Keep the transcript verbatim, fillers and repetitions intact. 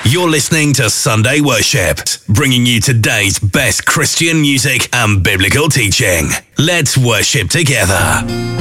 You're listening to Sunday Worship, bringing you today's best Christian music and biblical teaching. Let's worship together.